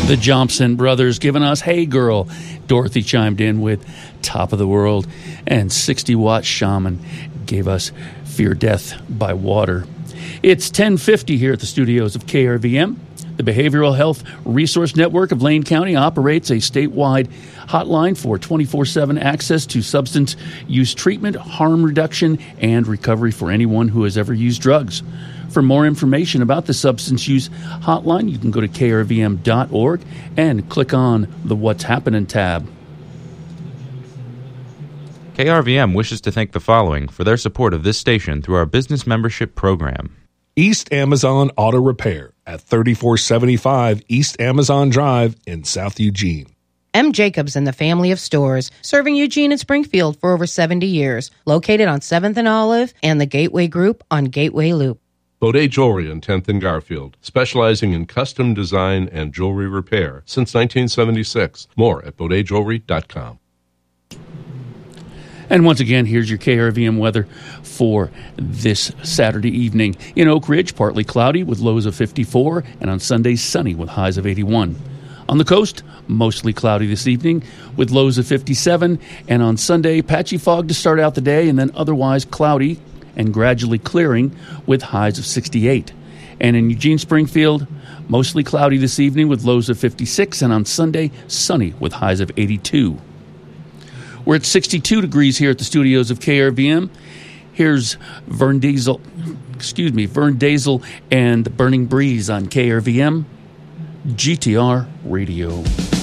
The Johnson Brothers giving us Hey Girl. Dorothy chimed in with Top of the World. And 60 Watt Shaman gave us Fear Death by Water. It's 10:50 here at the studios of KRVM. The Behavioral Health Resource Network of Lane County operates a statewide hotline for 24/7 access to substance use treatment, harm reduction, and recovery for anyone who has ever used drugs. For more information about the substance use hotline, you can go to krvm.org and click on the What's Happening tab. KRVM wishes to thank the following for their support of this station through our business membership program. East Amazon Auto Repair at 3475 East Amazon Drive in South Eugene. M. Jacobs and the family of stores, serving Eugene and Springfield for over 70 years. Located on 7th and Olive and the Gateway Group on Gateway Loop. Baudet Jewelry on 10th and Garfield, specializing in custom design and jewelry repair since 1976. More at BaudetJewelry.com. And once again, here's your KRVM weather for this Saturday evening. In Oak Ridge, partly cloudy with lows of 54, and on Sunday, sunny with highs of 81. On the coast, mostly cloudy this evening with lows of 57, and on Sunday, patchy fog to start out the day, and then otherwise cloudy and gradually clearing with highs of 68. And in Eugene, Springfield, mostly cloudy this evening with lows of 56, and on Sunday, sunny with highs of 82. We're at 62 degrees here at the studios of KRVM. Here's Vern Diesel and the Burning Breeze on KRVM GTR Radio.